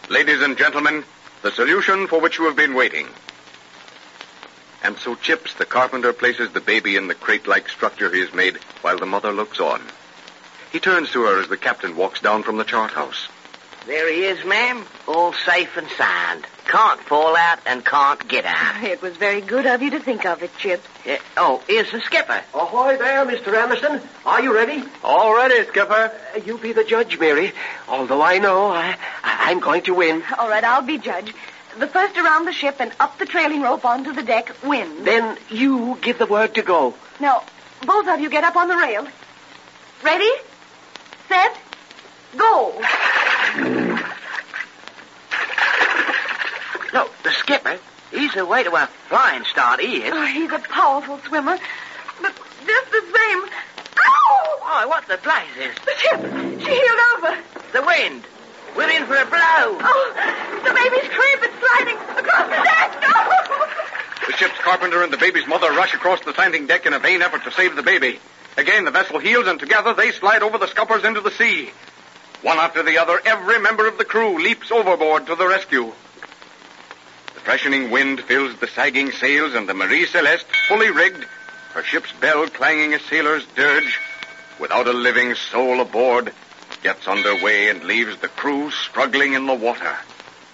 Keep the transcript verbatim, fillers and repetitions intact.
Ladies and gentlemen, the solution for which you have been waiting. And so Chips, the carpenter, places the baby in the crate-like structure he has made while the mother looks on. He turns to her as the captain walks down from the chart house. There he is, ma'am. All safe and sound. Can't fall out and can't get out. It was very good of you to think of it, Chip. Uh, oh, here's the skipper. Ahoy there, Mister Anderson. Are you ready? All ready, Skipper. Uh, you be the judge, Mary. Although I know I, I, I'm going to win. All right, I'll be judge. The first around the ship and up the trailing rope onto the deck wins. Then you give the word to go. Now, both of you get up on the rail. Ready? Set? Go. Look, the skipper, he's away to a flying start, he is. Oh, he's a powerful swimmer. But just the same... Ow! Oh, what the blazes? The ship! She heeled over. The wind. We're in for a blow. Oh, the baby's crib is sliding across the deck. No! The ship's carpenter and the baby's mother rush across the slanting deck in a vain effort to save the baby. Again, the vessel heels, and together they slide over the scuppers into the sea. One after the other, every member of the crew leaps overboard to the rescue. The freshening wind fills the sagging sails, and the Marie Celeste, fully rigged, her ship's bell clanging a sailor's dirge, without a living soul aboard, gets under way and leaves the crew struggling in the water.